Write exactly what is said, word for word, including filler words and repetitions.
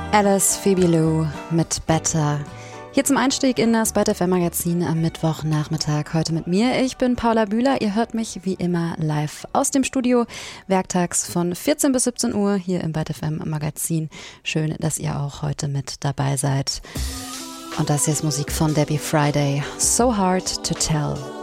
Alice Phoebe Lou mit Better. Hier zum Einstieg in das Byte F M Magazin am Mittwochnachmittag. Heute mit mir. Ich bin Paula Bühler. Ihr hört mich wie immer live aus dem Studio. Werktags von vierzehn bis siebzehn Uhr hier im Byte F M Magazin. Schön, dass ihr auch heute mit dabei seid. Und das hier ist Musik von Debbie Friday. So Hard to Tell.